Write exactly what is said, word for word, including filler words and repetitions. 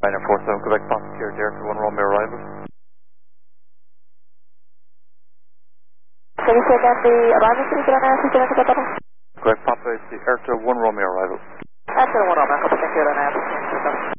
nine four seven Quebec Papa Sierra Delta one Romeo arrival. Can you say again the arrival please, Delta Sierra Delta? Quebec Papa is the Delta one Romeo arrival. Delta one Romeo, Quebec Sierra Delta.